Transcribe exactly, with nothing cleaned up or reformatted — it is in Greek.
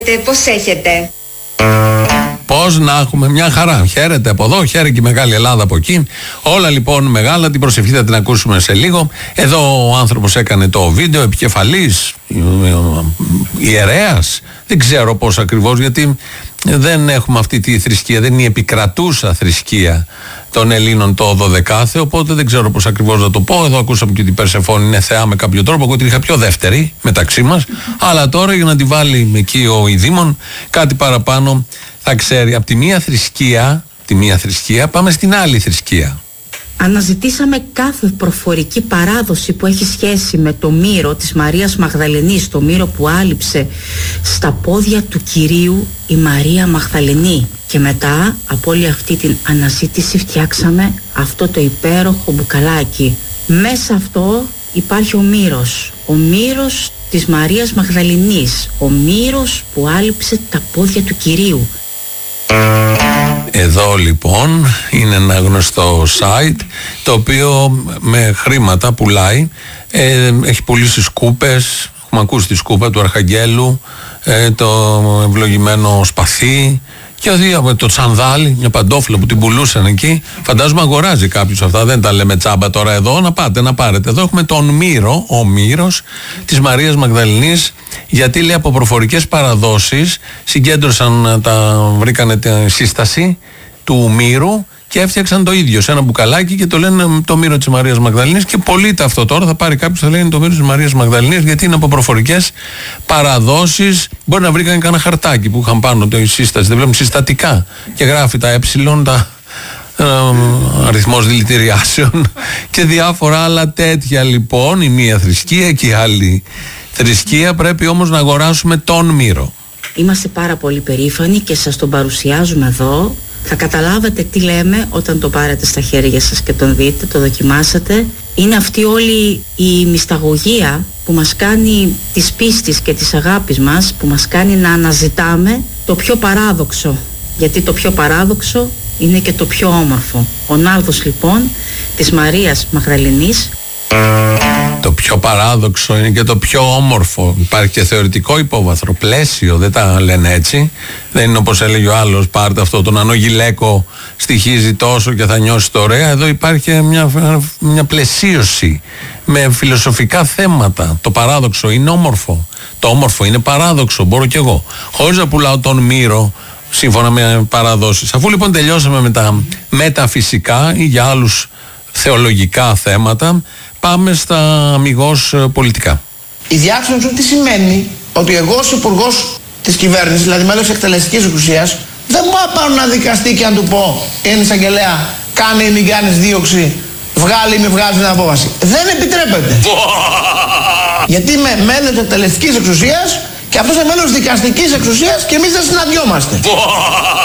Πώς έχετε? Πώς να έχουμε, μια χαρά. Χαίρετε από εδώ, χαίρεται και η μεγάλη Ελλάδα από εκεί. Όλα λοιπόν μεγάλα, την προσευχή θα την ακούσουμε σε λίγο. Εδώ ο άνθρωπος έκανε το βίντεο, επικεφαλής, ιερέας. Δεν ξέρω πώς ακριβώς, γιατί δεν έχουμε αυτή τη θρησκεία, δεν είναι η επικρατούσα θρησκεία των Ελλήνων το δωδεκάθεο, οπότε δεν ξέρω πώς ακριβώς να το πω. Εδώ ακούσαμε και ότι η Περσεφόνη είναι θεά με κάποιο τρόπο. Εγώ την είχα πιο δεύτερη μεταξύ μας. Αλλά τώρα για να τη βάλει εκεί ο Ιδήμων κάτι παραπάνω θα ξέρει. Από τη μία θρησκεία, τη μία θρησκεία πάμε στην άλλη θρησκεία. Αναζητήσαμε κάθε προφορική παράδοση που έχει σχέση με το μύρο της Μαρίας Μαγδαληνής, το μύρο που άλυψε στα πόδια του Κυρίου η Μαρία Μαγδαληνή. Και μετά από όλη αυτή την αναζήτηση φτιάξαμε αυτό το υπέροχο μπουκαλάκι. Μέσα αυτό υπάρχει ο μύρος, ο μύρος της Μαρίας Μαγδαληνής, ο μύρος που άλυψε τα πόδια του Κυρίου. Εδώ λοιπόν είναι ένα γνωστό site το οποίο με χρήματα πουλάει, ε, έχει πουλήσει σκούπες, έχουμε ακούσει τη σκούπα του Αρχαγγέλου, ε, το ευλογημένο σπαθί και δύο, το τσανδάλι, μια παντόφλα που την πουλούσαν εκεί. Φαντάζομαι αγοράζει κάποιος αυτά, δεν τα λέμε τσάμπα τώρα εδώ, να πάτε να πάρετε. Εδώ έχουμε τον μύρο, ο μύρος της Μαρίας Μαγδαληνής, γιατί λέει από προφορικές παραδόσεις συγκέντρωσαν, τα βρήκανε τη σύσταση του μύρου και έφτιαξαν το ίδιο σε ένα μπουκαλάκι και το λένε το μύρο της Μαρίας Μαγδαληνής και πωλείται αυτό τώρα. Θα πάρει κάποιος, θα λέει είναι το μύρο της Μαρίας Μαγδαληνής, γιατί είναι από προφορικές παραδόσεις. Μπορεί να βρήκαν κανένα χαρτάκι που είχαν πάνω το η σύσταση, δεν βλέπουμε συστατικά και γράφει τα ε, τα ε, αριθμός δηλητηριάσεων και διάφορα άλλα τέτοια. Λοιπόν η μία θρησκεία και η άλλη θρησκεία, πρέπει όμως να αγοράσουμε τον μύρο. Είμαστε πάρα πολύ περήφανοι και σας τον παρουσιάζουμε εδώ. Θα καταλάβετε τι λέμε όταν το πάρετε στα χέρια σας και τον δείτε, το δοκιμάσετε. Είναι αυτή όλη η μυσταγωγία που μας κάνει της πίστης και της αγάπης μας, που μας κάνει να αναζητάμε το πιο παράδοξο. Γιατί το πιο παράδοξο είναι και το πιο όμορφο. Ο ναύδος λοιπόν της Μαρίας Μαγδαληνής. Το πιο παράδοξο είναι και το πιο όμορφο. Υπάρχει και θεωρητικό υπόβαθρο, πλαίσιο, δεν τα λένε έτσι. Δεν είναι όπως έλεγε ο άλλος, πάρτε αυτό τον ανογιλέκο, στοιχίζει τόσο και θα νιώσει το ωραία. Εδώ υπάρχει μια, μια πλαισίωση με φιλοσοφικά θέματα. Το παράδοξο είναι όμορφο. Το όμορφο είναι παράδοξο, μπορώ κι εγώ. Χωρίς να πουλάω τον μύρο, σύμφωνα με παραδόσεις. Αφού λοιπόν τελειώσαμε με τα μεταφυσικά ή για άλλους θεολογικά θέματα, πάμε στα αμιγώς πολιτικά. Η διάξυνση τι σημαίνει? Ότι εγώ ως υπουργός της κυβέρνησης, δηλαδή μέλος εκτελεστικής εξουσίας, δεν μπορώ να πάω να δικαστεί και να του πω είναι εισαγγελέα, κάνε ή μην κάνεις δίωξη, βγάλει ή μην βγάζει την απόφαση. Δεν επιτρέπεται. Γιατί είμαι μέλος εκτελεστικής εξουσίας και αυτός είναι μέλος δικαστικής εξουσίας και εμείς δεν συναντιόμαστε.